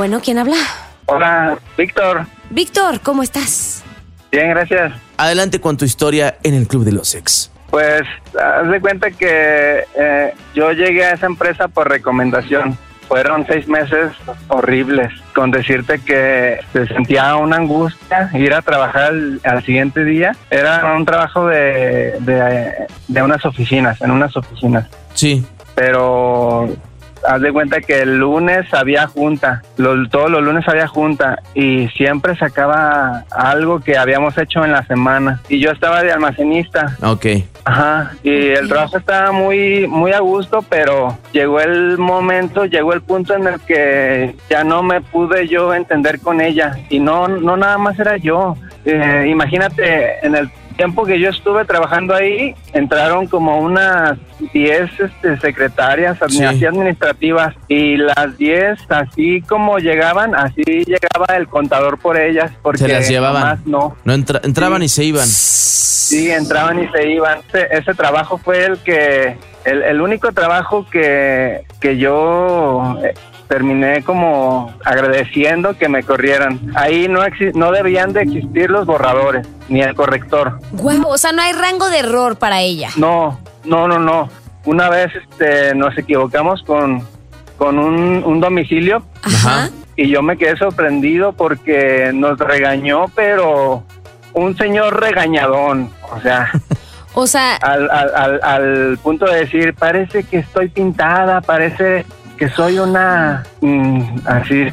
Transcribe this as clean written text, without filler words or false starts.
Bueno, ¿quién habla? Hola, Víctor. Víctor, ¿cómo estás? Bien, gracias. Adelante con tu historia en el Club de los Ex. Pues, haz de cuenta que yo llegué a esa empresa por recomendación. Fueron 6 meses horribles, con decirte que se sentía una angustia ir a trabajar al siguiente día. Era un trabajo de unas oficinas, en unas oficinas. Sí. Pero haz de cuenta que el lunes había junta, todos los lunes había junta y siempre sacaba algo que habíamos hecho en la semana. Y yo estaba de almacenista. Ok. Ajá, y el trabajo estaba muy, muy a gusto, pero llegó el punto en el que ya no me pude yo entender con ella. Y no nada más era yo. Imagínate, en el tiempo que yo estuve trabajando ahí, entraron como unas 10 secretarias así administrativas, y las 10, así como llegaban, así llegaba el contador por ellas, porque se las llevaban. No entraban y se iban. Sí, entraban y se iban. Ese trabajo fue el único trabajo que yo terminé como agradeciendo que me corrieran. Ahí no debían de existir los borradores, ni el corrector. Guau, o sea, no hay rango de error para ella. No. Una vez nos equivocamos con un domicilio. Ajá. Y yo me quedé sorprendido porque nos regañó, pero un señor regañadón, o sea, al punto de decir, parece que estoy pintada, parece que soy una así